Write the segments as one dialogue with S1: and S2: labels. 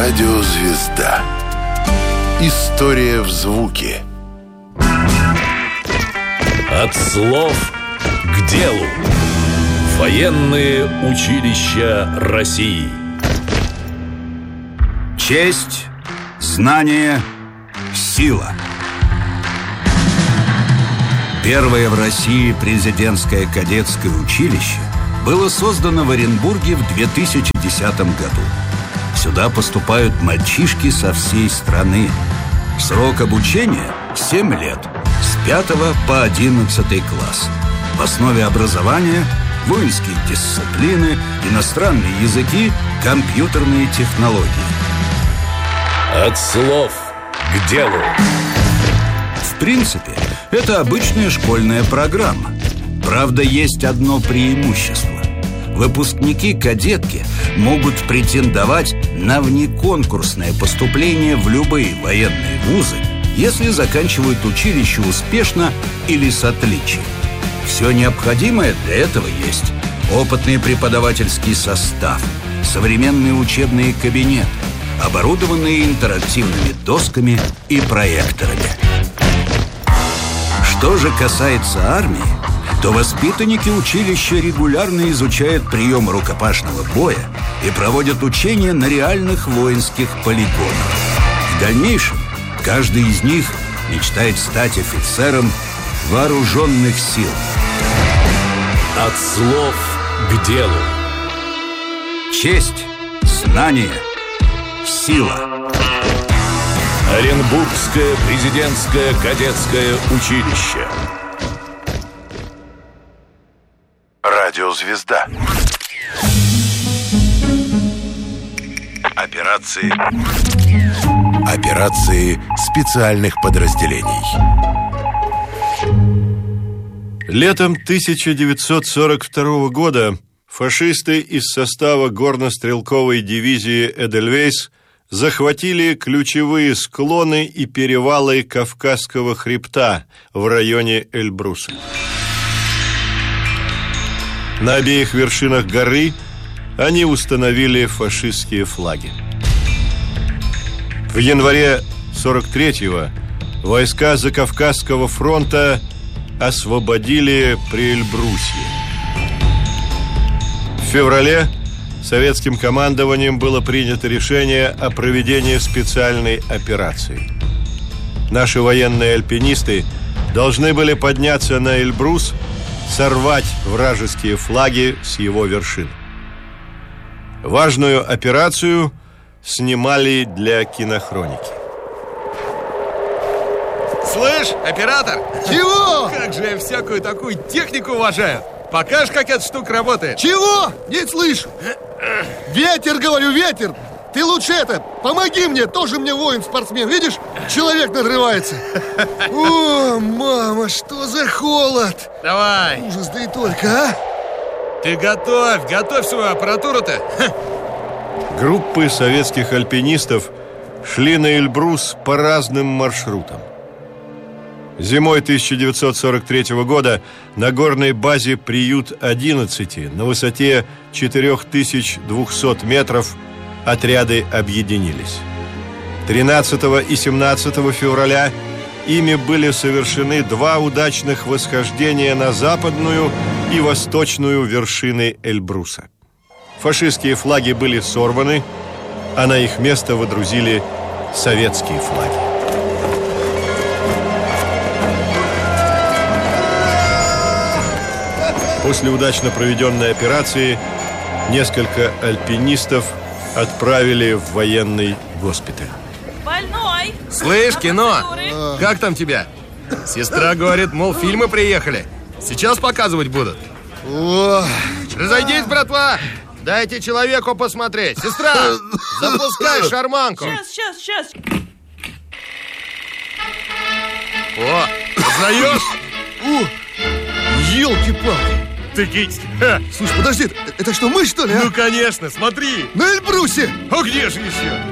S1: Радиозвезда. История в звуке.
S2: От слов к делу. Военные училища России.
S3: Честь, знание, сила. Первое в России президентское кадетское училище было создано в Оренбурге в 2010 году. Сюда поступают мальчишки со всей страны. Срок обучения – 7 лет, с 5 по 11 класс. В основе образования – воинские дисциплины, иностранные языки, компьютерные технологии.
S2: От слов к делу.
S3: В принципе, это обычная школьная программа. Правда, есть одно преимущество. Выпускники-кадетки могут претендовать на внеконкурсное поступление в любые военные вузы, если заканчивают училище успешно или с отличием. Все необходимое для этого есть. Опытный преподавательский состав, современные учебные кабинеты, оборудованные интерактивными досками и проекторами. Что же касается армии, то воспитанники училища регулярно изучают прием рукопашного боя и проводят учения на реальных воинских полигонах. В дальнейшем каждый из них мечтает стать офицером вооруженных сил.
S2: От слов к делу.
S3: Честь, знание, сила.
S2: Оренбургское президентское кадетское училище.
S1: Радиозвезда. Операции специальных подразделений.
S4: Летом 1942 года фашисты из состава горно-стрелковой дивизии «Эдельвейс» захватили ключевые склоны и перевалы Кавказского хребта в районе Эльбруса. На обеих вершинах горы они установили фашистские флаги. В январе 43-го войска Закавказского фронта освободили Приэльбрусье. В феврале советским командованием было принято решение о проведении специальной операции. Наши военные альпинисты должны были подняться на Эльбрус, сорвать вражеские флаги с его вершин. Важную операцию снимали для кинохроники.
S5: Слышь, оператор!
S6: Чего?
S5: Как же я всякую такую технику уважаю! Покажешь, как эта штука работает?
S6: Чего? Не слышу. Ветер, говорю, ветер. Ты лучше помоги мне, тоже мне воин-спортсмен. Видишь, человек надрывается. О, мама, что за холод.
S5: Давай.
S6: Ужас, да и только, а?
S5: Ты готовь свою аппаратуру-то.
S4: Группы советских альпинистов шли на Эльбрус по разным маршрутам. Зимой 1943 года на горной базе «Приют-11» на высоте 4200 метров отряды объединились. 13 и 17 февраля ими были совершены 2 удачных восхождения на западную и восточную вершины Эльбруса. Фашистские флаги были сорваны, а на их место водрузили советские флаги. После удачно проведенной операции несколько альпинистов отправили в военный госпиталь.
S7: Больной!
S5: Слышь, кино, как там тебя? Сестра говорит, мол, фильмы приехали. Сейчас показывать будут.
S6: О,
S5: разойдись, братва! Дайте человеку посмотреть. Сестра, запускай шарманку.
S7: Сейчас.
S5: О, узнаешь?
S6: елки-палки.
S5: Ты кись.
S6: Слушай, подожди, это что, мы, что ли, а?
S5: Ну, конечно, смотри.
S6: На Эльбрусе!
S5: А где же еще?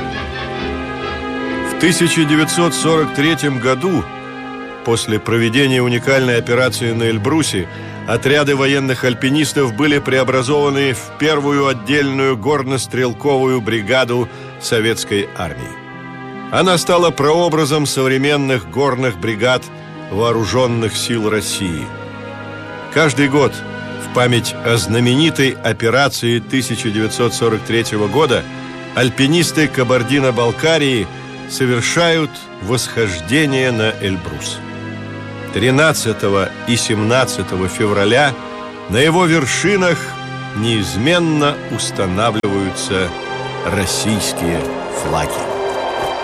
S4: В 1943 году, после проведения уникальной операции на Эльбрусе, отряды военных альпинистов были преобразованы в первую отдельную горно-стрелковую бригаду советской армии. Она стала прообразом современных горных бригад вооруженных сил России. Каждый год в память о знаменитой операции 1943 года альпинисты Кабардино-Балкарии совершают восхождение на Эльбрус. 13 и 17 февраля на его вершинах неизменно устанавливаются российские флаги.